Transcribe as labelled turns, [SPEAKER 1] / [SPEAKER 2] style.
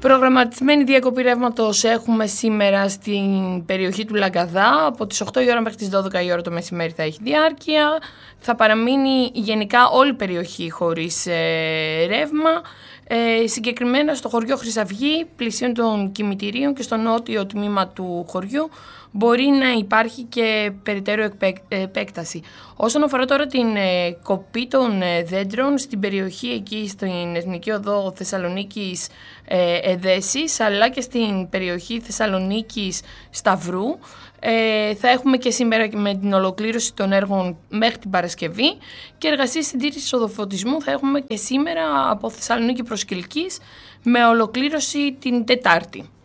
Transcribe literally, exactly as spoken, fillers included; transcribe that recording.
[SPEAKER 1] Προγραμματισμένη διακοπή ρεύματος έχουμε σήμερα στην περιοχή του Λαγκαδά. Από τις οκτώ η ώρα μέχρι τις δώδεκα η ώρα το μεσημέρι θα έχει διάρκεια. Θα παραμείνει γενικά όλη η περιοχή χωρίς ε, ρεύμα. Ε, συγκεκριμένα στο χωριό Χρυσαυγή, πλησίον των κημητηρίων και στο νότιο τμήμα του χωριού, μπορεί να υπάρχει και περαιτέρω επέκταση. Όσον αφορά τώρα την ε, κοπή των ε, δέντρων στην περιοχή εκεί στην Εθνική Οδό Θεσσαλονίκης ε, Εδέσης, αλλά και στην περιοχή Θεσσαλονίκης Σταυρού, ε, θα έχουμε και σήμερα με την ολοκλήρωση των έργων μέχρι την Παρασκευή, και εργασίες συντήρησης οδοφωτισμού θα έχουμε και σήμερα από Θεσσαλονίκη προς Κιλκής με ολοκλήρωση την Τετάρτη.